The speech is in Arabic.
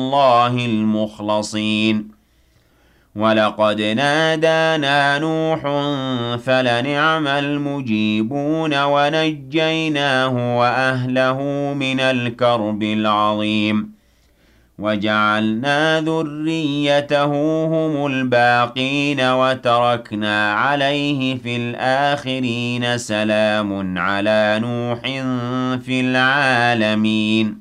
الله المخلصين ولقد نادانا نوح فلنعم المجيبون ونجيناه وأهله من الكرب العظيم وجعلنا ذريته هم الباقين وتركنا عليه في الآخرين سلام على نوح في العالمين